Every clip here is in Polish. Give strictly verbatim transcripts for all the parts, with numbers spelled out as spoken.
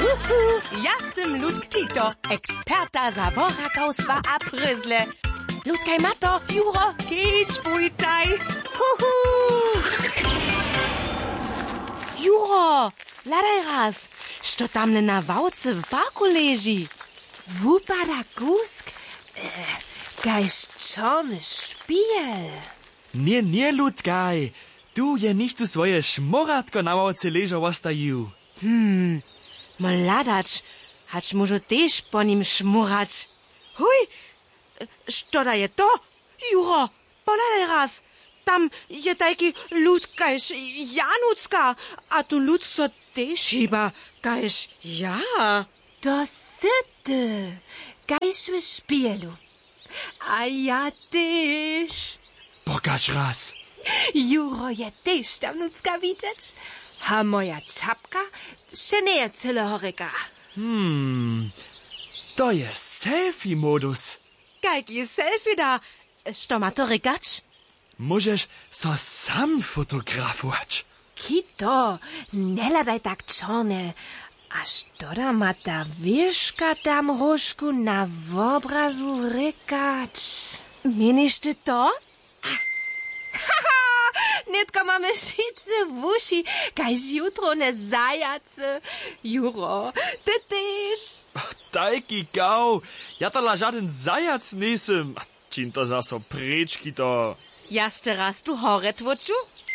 Uhu, ja sem Ludk Pito, eksperta zaborakowstwa a pryzle. Ludkaj Mato, Juro, kić bujtaj. Uhu. Juro, ladaj raz, što tamle na wałce w parku leży? Wupada gusk, gajś czony szpiel. Nie, nie, Ludkaj. Tu je nichtu swoje šmoratko na ławce leżo ostaju. Hmm, mladacz, hacz może też po nim szmurać. Huj, što da je to? Juro, poladaj raz. Tam je taki lud kajż Janucka, a tu lud so też chyba kajż ja. To syty, gajś w szpielu. A ja też. Pokaż raz. Juro je też tam nucka widzieć. A moja czapka še nie je celohoreka. Hmm, to je selfie-modus. Kajki selfie da. Što ma to regacz? Możesz so sam fotografować. Kito, nie ladaj tak czone. A što da ma ta wieszka tam rożku na obrazu rekać? Meniš ty to? Netko mamy šice v uši, kajž jutro ne zajace. Juro, ty też. Tajki gau, ja tala żaden zajac nisem. Čin to zaso prečki to. Jeszcze raz tu hore tvoču?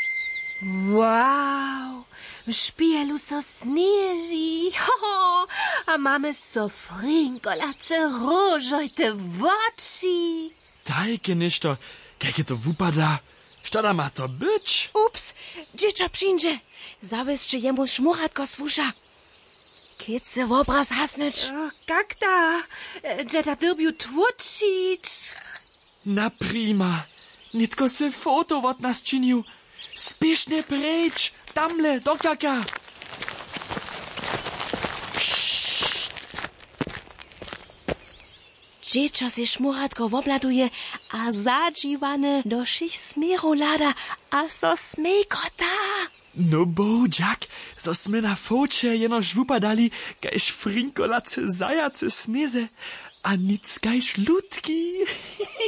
Wow, w szpielu so snieży. Ho, a mamy so frinkolace różojte w oczy. Tajki ništo, kajke to wupada. Šta ma to być? Ups, dziecza przyjdzie. Zaweszcie jemu szmuratko z usza. Kiedy se w obraz hasnąć? Jak da? Gdzie da derbiu tłuczyć? Na prima. Nitko se foto od nas činił. Spiesznie precz. Tamle, do kaka. Dziecza se szmuratko wobladuje, a zadziwane do szych smieru lada, a so smejkota. No bođak, so sme na foče jenož wupadali, kajž frinkolace zajace sneze, a nic kajž ludki.